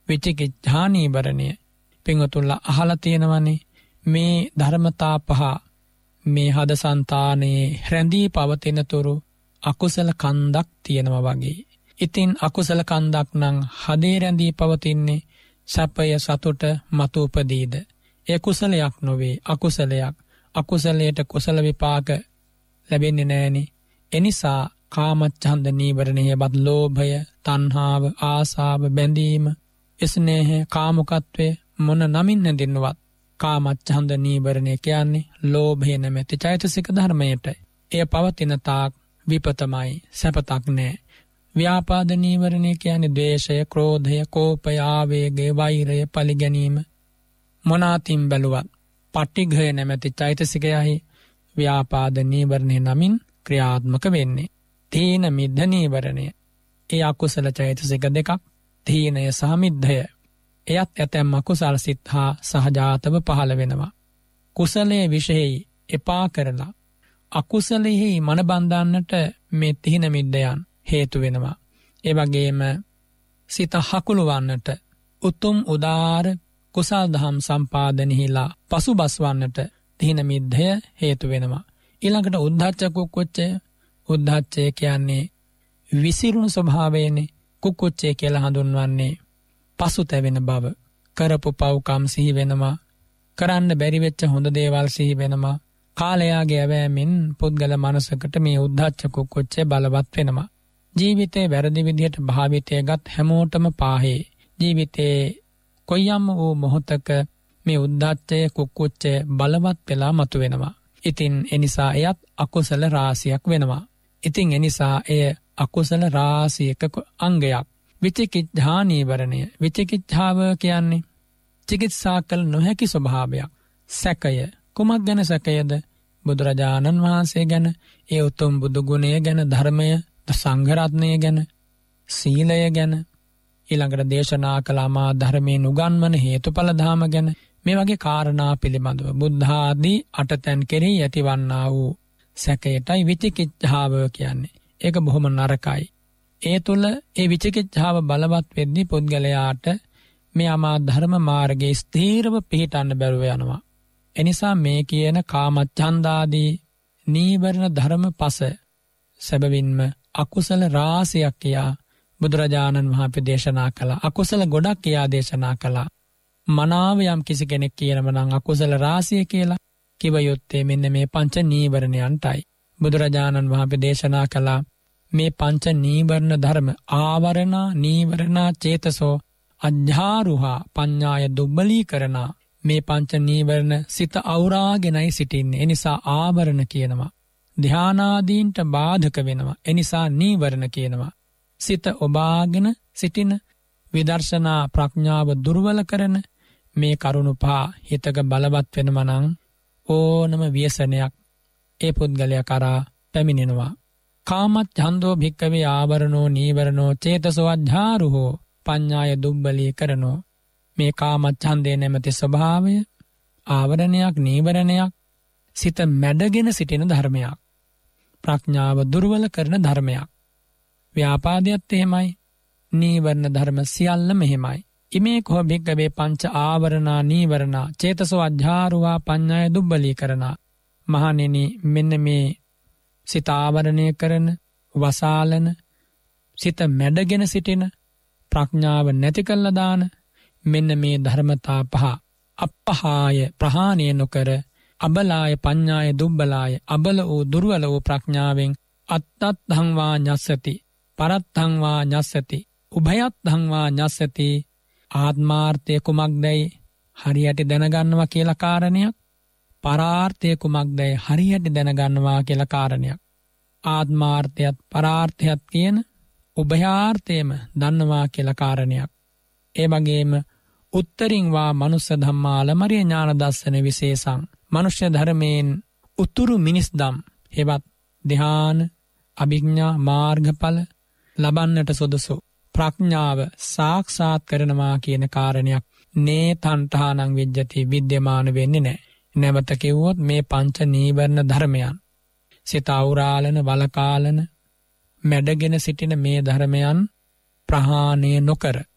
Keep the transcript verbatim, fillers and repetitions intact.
විචිකිච්ඡා නීවරණය. පින්වතුන්ලා අහලා තියෙනවනේ මේ ධර්මතා පහ මේ හදසන්තානයේ රැඳී පවතින තුරු අකුසල කන්දක් තියෙනවා වගේ. ඉතින් අකුසල කන්දක් නම් හදේ රැඳී පවතින්නේ සැපය සතුට මතු උපදීද? ඒ කුසලයක් නොවේ අකුසලයක්. අකුසලයට කුසල විපාක ලැබෙන්නේ නැහෙනි. එනිසා කාමච්ඡන්ද නීවරණයවත් ලෝභය, තණ්හාව, ආසාව, බැඳීම, ස්නේහ, කාමුකත්වය මොන නමින් හැඳින්වුවත් කාමච්ඡන්ද නීවරණය කියන්නේ ලෝභය නැමැති චෛතසික ධර්මයට. එය පවතින තාක් විපතමයි, සැපතක් නෑ. ව්‍යාපාද නීවරණය කියන්නේ ද්වේෂය, ක්‍රෝධය, කෝපය, ආවේගය, වෛරය, පලිගැනීම. මොනාතින් බැලුවත් පටිඝය නැමැති චෛතසිකයයි ව්‍යාපාද නීවරණය නමින් ක්‍රියාත්මක වෙන්නේ. තීන මිද්ධ නීවරණය. ඒ අකුසල චෛතසික දෙකක්, තීනය සහ මිද්ධය. එයත් ඇතැම් අකුසල සිත් හා සහජාතව පහළ වෙනවා. කුසලයේ විශේෂයි එපා කරලා අකුසලෙහි මන බඳන්නට මේ තීන මිද්ධයන් හේතු වෙනවා. ඒ වගේම සිත හකුලවන්නට උතුම් උදාර කුසල් දහම් සම්පාදනෙහිලා පසුබස්වන්නට තීන මිද්ධය හේතු වෙනවා. ඊළඟට උද්ධච්ච කුක්කුච්චය. උද්ධච්චය කියන්නේ විසිරුණු ස්වභාවයනේ. කුක්කුච්චය කියලා හඳුන්වන්නේ පසුතැවෙන බව. කරපු පව්කම් සිහි වෙනවා. කරන්න බැරි වෙච්ච හොඳ දේවල් සිහි වෙනවා. කාලයාගේ ඇවෑමෙන් පුද්ගල මනසකට මේ උද්ධච්ච කුක්කුච්චය බලවත් වෙනවා. ජීවිතේ වැරදි විදිහට භාවිතයගත් හැමෝටම පාහේ. ජීවිතේ කොයියම් වූ මොහොතක මේ උද්ධච්චය කුක්කුච්චය බලවත් වෙලා මතුවෙනවා. ඉතින් එනිසා එයත් අකුසල රාශියක් වෙනවා. ඉතින් එනිසා එය අකුසල රාශියක අංගයක්. විචිකිච්ඡා නීවරණය. විචිකිච්ඡාව කියන්නේ චිකිත්සා කළ නොහැකි ස්වභාවයක්. සැකය. කුමක් ගැන සැකයද? බුදුරජාණන් වහන්සේ ගැන, ඒ උතුම් බුදු ගුණය ගැන, ධර්මය, සංඝ රත්නය ගැන, සීලය ගැන, ඊළඟට දේශනා කළ මා ධර්මයෙන් උගන්වන හේතුඵල ධාම ගැන, මේ වගේ කාරණා පිළිබඳව බුද්ධ ආදී අටතැන් කෙරෙහි ඇතිවන්නා වූ සැකයටයි විචිකිච්ඡාව කියන්නේ. ඒක බොහොම නරකයි. ඒ තුළ ඒ විචිකිච්ඡාව බලවත් වෙද්දී පුද්ගලයාට මේ අමා ධර්ම මාර්ගයේ ස්ථීරව පිහිටන්න බැරුව යනවා. එනිසා මේ කියන කාමච්ඡන්දාදී නීවරණ ධර්ම පස සැබවින්ම අකුසල රාශියක් කියා බුදුරජාණන් වහන්සේ දේශනා කළා. අකුසල ගොඩක් කියා දේශනා කළා. මනාව යම් කිසි කෙනෙක් කියනම නම් අකුසල රාශිය කියලා කිව යුත්තේ මෙන්න මේ පංච නීවරණයන්ටයි. බුදුරජාණන් වහන්සේ දේශනා කළා මේ පංච නීවරණ ධර්ම ආවරණා නීවරණා චේතසෝ අජ්ජාරුහා පඤ්ඤාය දුබ්බලීකරණා. මේ පංච නීවරණ සිත අවුරාගෙනයි සිටින්නේ. එනිසා ආවරණ කියනවා. ධානාදීන්ට බාධක වෙනවා. එනිසා නීවරණ කියනවා. සිත ඔබාගෙන සිටින විදර්ශනා ප්‍රඥාව දුර්වල කරන මේ කරුණු පහ හිතක බලවත් වෙනවා නම් ඕනම ව්‍යසනයක් ඒ පුද්ගලයා කරා පැමිණෙනවා. කාමච්ඡන්தோ භික්ඛවේ ආවරණෝ නීවරණෝ චේතසෝ අජ්ජාරුහෝ පඤ්ඤාය දුබ්බලීකරණෝ. මේ කාමච්ඡන්දේ නැමැති ස්වභාවය ආවරණයක්, නීවරණයක්, සිත මැඩගෙන සිටින ධර්මයක්, ප්‍රඥාව දුර්වල කරන ධර්මයක්. ව්‍යාපාදයත් එහෙමයි, නීවරණ ධර්ම සියල්ලම එහෙමයි. ඉමේ කෝ භික්ඛවේ පංච ආවරණා නීවරණා චේතසෝ අජ්ජාරුවා පඤ්ඤාය දුබ්බලීකරණා. මහණෙනි, මෙන්න මේ සිත ආවරණය කරන, වසාලන, සිත මැඩගෙන සිටින, ප්‍රඥාව නැති කළා දාන මෙන්න මේ ධර්මතා පහ අපහාය ප්‍රහාණය නොකර අබලාය පඤ්ඤාය දුබ්බලාය අබල වූ දුර්වල වූ ප්‍රඥාවෙන් අත්තත්හං වා ඤස්සති පරත්තං වා ඤස්සති උභයත්හං වා ඤස්සති. ආත්මාර්ථය කුමක්දයි හරියට දැනගන්නවා කියලා කාරණයක්, පරාර්ථය කුමක්දයි හරියට දැනගන්නවා කියලා කාරණයක්. ආත්මාර්ථයත් පරාර්ථයත් කියන උභයාර්ථයම දන්නවා කියලා කාරණයක්. ඒ වගේම උත්තරින් වා මනුස්ස ධම්මාල මරිය ඥාන දස්සන විශේෂං. මනුෂ්‍ය ධර්මයෙන් උතුරු මිනිස් දම් හෙවත් ධ්‍යාන, අභිඥා, මාර්ගඵල ලබන්නට සුදුසු ප්‍රඥාව සාක්ෂාත් කරනවා කියන කාරණයක් නේ තණ්හානං විජ්ජති විද්‍යමාන වෙන්නේ නැහැ. නැවත කිව්වොත් මේ පංච නීවරණ ධර්මයන් සිත අවුරාලන, වලකාලන, මැඩගෙන සිටින මේ ධර්මයන් ප්‍රහාණය නොකර